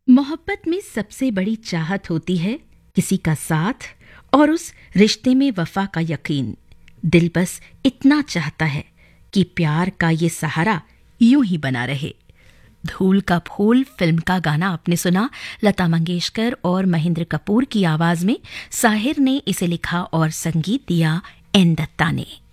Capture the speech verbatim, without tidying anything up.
मोहब्बत में सबसे बड़ी चाहत होती है किसी का साथ और उस रिश्ते में वफा का यकीन। दिल बस इतना चाहता है कि प्यार का ये सहारा यूं ही बना रहे। धूल का फूल फिल्म का गाना आपने सुना। लता मंगेशकर और महेंद्र कपूर की आवाज में साहिर ने इसे लिखा और संगीत दिया एन दत्ता ने।